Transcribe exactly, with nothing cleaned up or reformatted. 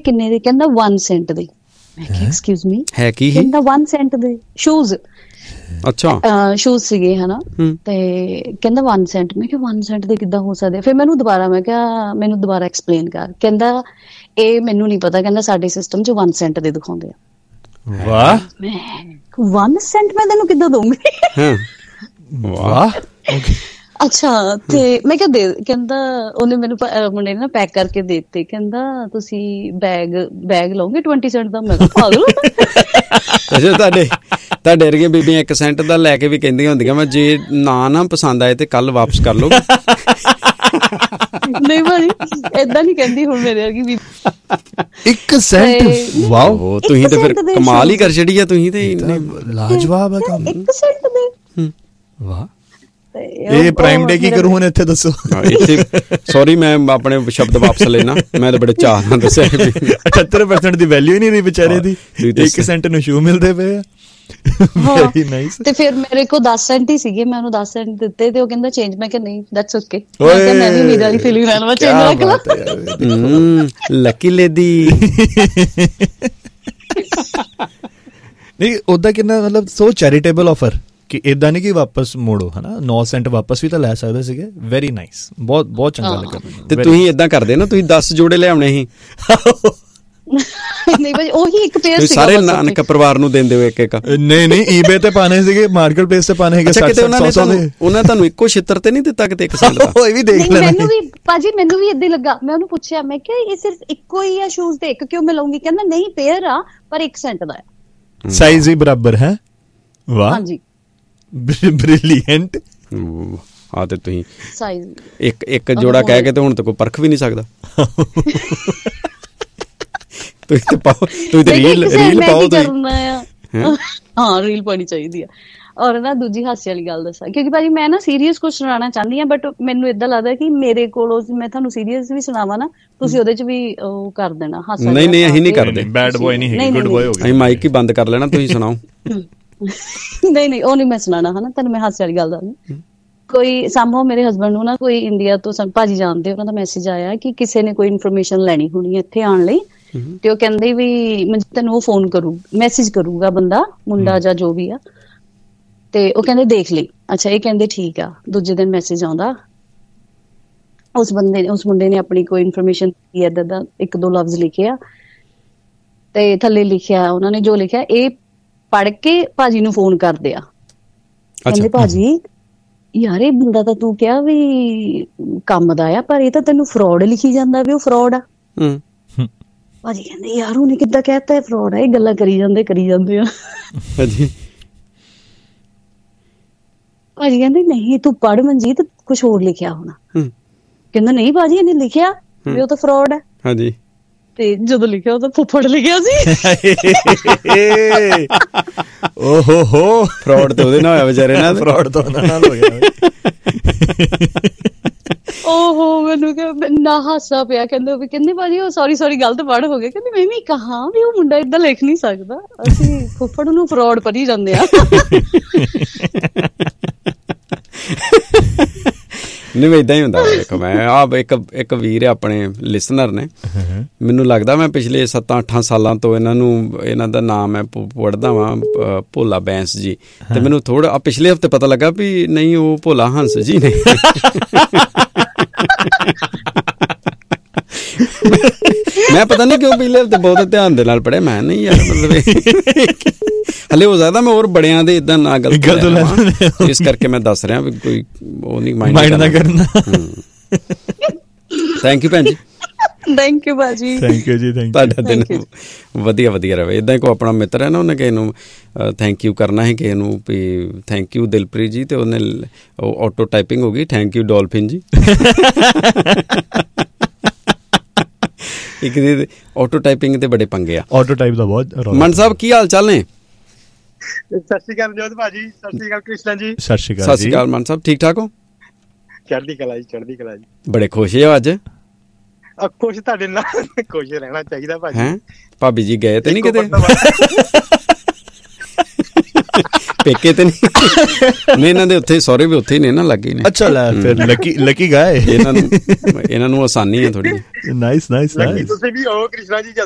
ਕਿੰਨੇ ਦੇ? ਕਹਿੰਦਾ one cent ਦੇ। ਮੈਂ ਕਿਹਾ ਐਕਸਕਿਊਜ਼ ਮੀ, ਹੈ ਕੀ? ਕਹਿੰਦਾ one cent ਦੇ ਸ਼ੂਜ਼। ਅੱਛਾ ਸ਼ੂਜ਼ ਸੀਗੇ ਹਨਾ, ਤੇ ਕਹਿੰਦਾ one cent। ਮੈਂ ਕਿਹਾ one cent ਦੇ ਕਿੱਦਾਂ ਹੋ ਸਕਦੇ? ਫਿਰ ਮੈਨੂੰ ਦੁਬਾਰਾ, ਮੈਂ ਕਿਹਾ ਮੈਨੂੰ ਦੁਬਾਰਾ ਐਕਸਪਲੇਨ ਕਰ। ਕਹਿੰਦਾ ਇਹ ਮੈਨੂੰ ਨਹੀਂ ਪਤਾ, ਕਹਿੰਦਾ ਸਾਡੇ ਸਿਸਟਮ ਚ one cent ਦੇ ਦਿਖਾਉਂਦੇ ਆ। ਵਾਹ, one cent ਮੈਂ ਤੈਨੂੰ ਕਿੱਦਾਂ ਦਊਂਗੀ? ਵਾਹ, ਅੱਛਾ। ਤੇ ਮੈਂ ਕਿਹਾ ਦੇ, ਕਹਿੰਦਾ ਉਹਨੇ ਮੈਨੂੰ ਮੁੰਡੇ ਨੇ ਨਾ ਪੈਕ ਕਰਕੇ ਦੇ ਦਿੱਤੇ। ਕਹਿੰਦਾ ਤੁਸੀਂ ਬੈਗ ਬੈਗ ਲਓਗੇ twenty cent ਦਾ? ਮੈਂ ਕਿਹਾ ਪਾਗਲ। ਅੱਛਾ, ਤੁਹਾਡੇ ਤੁਹਾਡੇ ਵਰਗੀਆਂ ਬੀਬੀਆਂ ਇੱਕ ਸੈਂਟ ਦਾ ਲੈ ਕੇ ਵੀ ਕਹਿੰਦੀਆਂ ਹੁੰਦੀਆਂ ਮੈਂ ਜੇ ਨਾ ਨਾ ਪਸੰਦ ਆਏ ਤੇ ਕੱਲ ਵਾਪਸ ਕਰ ਲਓ। ਨਹੀਂ ਭਾਜੀ ਏਦਾਂ ਨੀ ਕਹਿੰਦੀ ਹੁਣ ਮੇਰੇ ਵਰਗੀ ਵੀ। ਇੱਕ ਸੈਂਟ? ਵਾਓ, ਤੁਸੀਂ ਤੇ ਫਿਰ ਕਮਾਲ ਹੀ ਕਰ ਛੜੀ ਆ ਤੁਸੀਂ ਤੇ। ਲਾਜਵਾਬ ਹੈ ਕੰਮ। ਇੱਕ ਸੈਂਟ ਦੇ? ਵਾਹ। ਇਹ ਪ੍ਰਾਈਮ ਡੇ ਕੀ ਕਰੂ ਹੁਣ ਇੱਥੇ ਦੱਸੋ? ਇੱਥੇ ਸੌਰੀ ਮੈਂ ਆਪਣੇ ਸ਼ਬਦ ਵਾਪਸ ਲੈਣਾ, ਮੈਂ ਤਾਂ ਬੜੇ ਚਾਅ ਨਾਲ ਦੱਸਿਆ ਅਠੱਤਰ ਪਰਸੈਂਟ ਦੀ ਵੈਲਿਊ ਹੀ ਨਹੀਂ ਰਹੀ ਵਿਚਾਰੇ ਦੀ, ਇੱਕ ਸੈਂਟ ਨੂੰ ਸ਼ੂ ਮਿਲਦੇ ਪਏ ਆ। Very nice. ਤੇ ਫਿਰ ਮੇਰੇ ਕੋਲ ਦਸ ਸੈਂਟ ਹੀ ਸੀਗੇ, ਮੈਂ ਉਹਨੂੰ ਦਸ ਸੈਂਟ ਦਿੱਤੇ ਤੇ ਉਹ ਕਹਿੰਦਾ ਚੇਂਜ। ਮੈਂ ਕਿਹਾ ਨਹੀਂ ਦੈਟਸ ਓਕੇ। ਮੈਂ ਵੀ ਮੇਰੀ ਵਾਲੀ ਫੀਲਿੰਗ ਨਾਲ ਮੈਂ ਚੇਂਜ ਰੱਖ ਲਾ। Lucky lady. ਨਹੀਂ ਉਹਦਾ ਕਿੰਨਾ ਮਤਲਬ ਸੋ ਚੈਰੀਟੇਬਲ ਆਫਰ ਕਿ ਏਦਾਂ ਨਹੀਂ ਕਿ ਵਾਪਸ ਮੋੜੋ, ਹਨਾ ਨੌ ਸੈਂਟ ਵਾਪਸ ਵੀ ਤਾਂ ਲੈ ਸਕਦੇ ਸੀਗੇ। ਵੈਰੀ ਨਾਈਸ, ਬਹੁਤ ਬਹੁਤ ਚੰਗਾ ਲੱਗਾ। ਤੇ ਤੁਸੀਂ ਏਦਾਂ ਕਰਦੇ ਨਾ, ਤੁਸੀਂ ਦਸ ਜੋੜੇ ਲਿਆਉਣੇ ਸੀ। ਨਹੀਂ ਭਾਜੀ ਉਹੀ ਇੱਕ ਪੇਅਰ ਸੀਗਾ, ਸਾਰੇ ਨਾਨਕ ਪਰਿਵਾਰ ਨੂੰ ਦਿੰਦੇ ਹੋ ਇੱਕ ਇੱਕ? ਨਹੀਂ ਨਹੀਂ, ਈਬੇ ਤੇ ਪਾਣੇ ਸੀਗੇ, ਮਾਰਕੀਟ ਪਲੇਸ ਤੇ ਪਾਣੇ ਸੀਗੇ। ਕਿਤੇ ਉਹਨਾਂ ਨੇ ਉਹਨਾਂ ਤੁਹਾਨੂੰ ਇੱਕੋ ਛਿੱਤਰ ਤੇ ਨਹੀਂ ਦਿੱਤਾ ਕਿਤੇ ਇੱਕ ਸੈਂਟ ਦਾ? ਉਹ ਵੀ ਦੇਖ ਲੈਣਾ। ਮੈਨੂੰ ਵੀ ਭਾਜੀ ਮੈਨੂੰ ਵੀ ਏਦਾਂ ਲੱਗਾ। ਮੈਂ ਉਹਨੂੰ ਪੁੱਛਿਆ, ਮੈਂ ਕਿਹਾ ਇਹ ਸਿਰਫ ਇੱਕੋ ਹੀ ਆ ਸ਼ੂਜ਼ ਤੇ ਇੱਕ ਕਿਉਂ ਮਿਲਾਉਂਗੀ? ਕਹਿੰਦਾ ਨਹੀਂ ਪੇਅਰ ਆ ਪਰ ਇੱਕ ਸੈਂਟ ਦਾ ਹੈ। ਸਾਈਜ਼ ਵੀ ਬਰਾਬਰ ਹੈ? ਵਾਹ, ਹਾਂਜੀ, ਬ੍ਰਿਲੀਅੰਟ। ਆ ਤੇ ਤੁਸੀਂ ਸਾਈਜ਼ ਇੱਕ ਇੱਕ ਜੋੜਾ ਕਹਿ ਕੇ ਤੇ ਹੁਣ ਤਾਂ ਕੋਈ ਪਰਖ ਵੀ ਨਹੀਂ ਸਕਦਾ। ਤੁਸੀਂ ਤੇ ਪਾਓ, ਤੁਸੀਂ ਤੇ ਰੀਲ ਰੀਲ ਪਾਓ ਤੁਸੀਂ। ਹਾਂ ਰੀਲ ਪਾਉਣੀ ਚਾਹੀਦੀ ਆ। ਔਰ ਨਾ ਦੂਜੀ ਹਾਸੇ ਵਾਲੀ ਗੱਲ ਦੱਸਾਂ, ਕਿਉਂਕਿ ਭਾਜੀ ਮੈਂ ਨਾ ਸੀਰੀਅਸ ਕੁਛ ਸੁਣਾਉਣਾ ਚਾਹੁੰਦੀ ਹਾਂ, ਬਟ ਮੈਨੂੰ ਏਦਾਂ ਲੱਗਦਾ ਕਿ ਮੇਰੇ ਕੋਲੋਂ ਮੈਂ ਤੁਹਾਨੂੰ ਸੀਰੀਅਸ ਵੀ ਸੁਣਾਵਾਂ ਨਾ, ਤੁਸੀਂ ਉਹਦੇ ਚ ਵੀ ਉਹ ਕਰ ਦੇਣਾ ਹਾਸਾ। ਨਹੀਂ ਨਹੀਂ ਅਸੀਂ ਨਹੀਂ ਕਰਦੇ, ਬੈਡ ਬॉय ਨਹੀਂ ਹੈ, ਗੁੱਡ ਬॉय ਹੋ ਗਿਆ। ਅਸੀਂ ਮਾਈਕ ਹੀ ਬੰਦ ਕਰ ਲੈਣਾ, ਤੁਸੀਂ ਸੁਣਾਓ। ਨਹੀਂ ਨਹੀਂ ਉਹ ਨਹੀਂ ਮੈਂ ਸੁਣਾਉਣਾ ਹਨਾ, ਤੁਹਾਨੂੰ ਮੈਂ ਹਾਸੇ ਵਾਲੀ ਗੱਲ ਦੱਸਦੀ। ਕੋਈ ਸੰਭਵ ਮੇਰੇ ਹਸਬੈਂਡ ਨੂੰ ਨਾ ਕੋਈ ਇੰਡੀਆ ਤੋਂ ਭਾਜੀ ਜਾਣਦੇ, ਉਹਨਾਂ ਦਾ ਮੈਸੇਜ ਆਇਆ ਕਿ ਕਿਸੇ ਨੇ ਕੋਈ ਇਨਫੋਰਮੇਸ਼ਨ ਲੈਣੀ ਹੋਣੀ ਹੈ ਇੱਥੇ ਆਉਣ ਲਈ, ਤੇ ਉਹ ਕਹਿੰਦੇ ਵੀ ਤੈਨੂੰ ਉਹ ਫੋਨ ਕਰੂ, ਮੈਸੇਜ ਕਰੂਗਾ ਬੰਦਾ, ਮੁੰਡਾ ਜਾਂ ਜੋ ਵੀ ਆ, ਤੇ ਉਹ ਕਹਿੰਦੇ ਦੇਖ ਲਈ। ਅੱਛਾ ਇਹ ਕਹਿੰਦੇ ਠੀਕ ਆ। ਦੂਜੇ ਦਿਨ ਮੈਸੇਜ ਆਉਂਦਾ, ਉਸ ਬੰਦੇ ਨੇ ਉਸ ਮੁੰਡੇ ਨੇ ਆਪਣੀ ਕੋਈ ਇਨਫੋਰਮੇਸ਼ਨ ਏਦਾਂ ਦਾ ਇੱਕ ਦੋ ਲਫ਼ਜ਼ ਲਿਖੇ ਆ, ਤੇ ਥੱਲੇ ਲਿਖਿਆ ਉਹਨਾਂ ਨੇ ਜੋ ਲਿਖਿਆ, ਇਹ ਪੜ੍ਹ ਕੇ ਭਾਜੀ ਨੂੰ ਫੋਨ ਕਰਦੇ ਆ। ਕਹਿੰਦੇ ਭਾਜੀ ਯਾਰ ਇਹ ਬੰਦਾ ਤਾਂ ਤੂੰ ਕਿਹਾ ਵੀ ਕੰਮ ਦਾ ਆ, ਪਰ ਇਹ ਤਾਂ ਤੈਨੂੰ ਫਰੋਡ ਲਿਖੀ ਜਾਂਦਾ ਵੀ ਉਹ ਫਰੋਡ ਆ। ਭਾਜੀ ਕਹਿੰਦੇ ਯਾਰ ਉਹਨੇ ਕਿੱਦਾਂ ਕਹਿਤਾ ਫਰੋਡ ਆ? ਇਹ ਗੱਲਾਂ ਕਰੀ ਜਾਂਦੇ ਕਰੀ ਜਾਂਦੇ ਆ। ਭਾਜੀ ਕਹਿੰਦੇ ਨਹੀਂ ਤੂੰ ਪੜ੍ਹ ਮਨਜੀਤ, ਕੁਛ ਹੋਰ ਲਿਖਿਆ ਹੋਣਾ। ਕਹਿੰਦਾ ਨਹੀਂ ਭਾਜੀ ਇਹਨੇ ਲਿਖਿਆ ਵੀ ਉਹ ਤਾਂ ਫਰੋਡ ਹੈ। ਹਾਂਜੀ, ਤੇ ਜਦੋਂ ਲਿਖਿਆ ਉਹ ਤਾਂ ਫੁੱਫੜ ਲਿਖਿਆ ਸੀ। ਓਹੋ ਹੋ, ਫਰੋਡ ਤੇ ਉਹਦੇ ਨਾਲ ਹੋਇਆ ਵਿਚਾਰੇ ਨਾਲ, ਫਰੋਡ ਤਾਂ ਉਹਨਾਂ ਨਾਲ ਹੋ ਗਿਆ। ਓਹੋ ਮੈਨੂੰ ਨਾ ਹਾਸਾ ਪਿਆ। ਕਹਿੰਦੇ ਵੀ ਕਹਿੰਦੇ ਭਾਜੀ ਉਹ ਸੌਰੀ ਸੌਰੀ ਗਲਤ ਪੜ੍ਹ ਹੋ ਗਿਆ। ਕਹਿੰਦੇ ਮੈਂ ਵੀ ਕਹਾ ਵੀ ਉਹ ਮੁੰਡਾ ਏਦਾਂ ਲਿਖ ਨਹੀਂ ਸਕਦਾ, ਅਸੀਂ ਫੁੱਫੜ ਨੂੰ ਫਰੋਡ ਪੜ੍ਹੀ ਜਾਂਦੇ ਆ। ਨਹੀਂ ਏਦਾਂ ਹੀ ਹੁੰਦਾ। ਦੇਖੋ ਮੈਂ ਆਪ ਇੱਕ ਇੱਕ ਵੀਰ ਆਪਣੇ ਲਿਸਨਰ ਨੇ, ਮੈਨੂੰ ਲੱਗਦਾ ਮੈਂ ਪਿਛਲੇ ਸੱਤਾਂ ਅੱਠਾਂ ਸਾਲਾਂ ਤੋਂ ਇਹਨਾਂ ਨੂੰ, ਇਹਨਾਂ ਦਾ ਨਾਮ ਹੈ ਪੜ੍ਹਦਾ ਵਾਂ, ਭੋਲਾ ਬੈਂਸ ਜੀ, ਤੇ ਮੈਨੂੰ ਥੋੜਾ ਪਿਛਲੇ ਹਫ਼ਤੇ ਪਤਾ ਲੱਗਾ ਵੀ ਨਹੀਂ ਉਹ ਭੋਲਾ ਹੰਸ ਜੀ ਨੇ। ਮੈਂ ਪਤਾ ਨਹੀਂ ਕਿਉਂ ਪਿਛਲੇ ਹਫ਼ਤੇ ਬਹੁਤ ਧਿਆਨ ਦੇ ਨਾਲ ਪੜ੍ਹਿਆ। ਮੈਂ ਨਹੀਂ ਯਾਰ ਮਤਲਬ ਹਲੇ ਹੋ ਸਕਦਾ ਮੈਂ ਹੋਰ ਬੜਿਆਂ ਦੇ ਏਦਾਂ ਨਾ ਗਲਤ, ਇਸ ਕਰਕੇ ਮੈਂ ਦੱਸ ਰਿਹਾ ਵੀ ਕੋਈ ਉਹ ਨਹੀਂ ਮਾਈਂਡ ਨਾ ਕਰਨਾ। ਥੈਂਕ ਯੂ ਭੈਣ ਜੀ। ਥੈਂਕ ਯੂ ਭਾਜੀ। ਥੈਂਕ ਯੂ ਜੀ। Thank you. ਤੁਹਾਡਾ ਦਿਨ ਵਧੀਆ ਵਧੀਆ ਰਹੇ। ਏਦਾਂ ਹੀ ਕੋਈ ਆਪਣਾ ਮਿੱਤਰ ਹੈ ਨਾ, ਉਹਨੇ ਕਿਸੇ ਨੂੰ ਥੈਂਕ ਯੂ ਕਰਨਾ ਹੈ, ਕਿਸੇ ਨੂੰ ਵੀ ਥੈਂਕ ਯੂ ਦਿਲਪ੍ਰੀਤ ਜੀ, ਤੇ ਉਹਨੇ ਆਟੋ ਟਾਈਪਿੰਗ ਹੋ ਗਈ ਥੈਂਕ ਯੂ ਡੋਲਫਿਨ ਜੀ। ਇੱਕ ਦੀ ਆਟੋ ਟਾਈਪਿੰਗ ਤੇ ਬੜੇ ਪੰਗੇ ਆ। ਆਟੋ ਟਾਈਪ ਦਾ ਬਹੁਤ। ਮਨ ਸਾਹਿਬ ਕੀ ਹਾਲ ਚਾਲ ਨੇ? ਸਤਿ ਸ਼੍ਰੀ ਅਕਾਲ ਜੋਤ ਭਾਜੀ। ਸਤਿ ਸ਼੍ਰੀ ਅਕਾਲ ਕ੍ਰਿਸ਼ਨਾ ਜੀ। ਸਤਿ ਸ਼੍ਰੀ ਅਕਾਲ। ਸਤਿ ਸ਼੍ਰੀ ਅਕਾਲ ਮਨ ਸਾਹਿਬ, ਠੀਕ ਠਾਕ ਹੋ? ਚੜ੍ਹਦੀ ਕਲਾ ਜੀ, ਚੜ੍ਹਦੀ ਕਲਾ ਜੀ। ਬੜੇ ਖੁਸ਼ ਹੋ ਅੱਜ? ਖੁਸ਼ ਤੁਹਾਡੇ ਨਾਲ ਖੁਸ਼ ਰਹਿਣਾ ਚਾਹੀਦਾ ਭਾਜੀ। ਹੈਂ ਭਾਬੀ ਜੀ ਗਏ ਤੇ ਨਹੀਂ ਕਿਤੇ? ਪੇਕੇ ਤੇ ਨਹੀਂ? ਨਹੀਂ ਇਹਨਾਂ ਦੇ ਉੱਥੇ ਸਹੁਰੇ ਵੀ ਉੱਥੇ ਹੀ ਨੇ ਨਾ, ਲੱਗੇ ਨੇ। ਅੱਛਾ ਲੈ ਫਿਰ ਲੱਕੀ ਲੱਕੀ ਗਏ। ਇਹਨਾਂ ਨੂੰ ਇਹਨਾਂ ਨੂੰ ਆਸਾਨੀ ਹੈ ਥੋੜੀ। Nice nice nice. ਤੁਸੀਂ ਵੀ ਆਓ ਕ੍ਰਿਸ਼ਨਾ ਜੀ।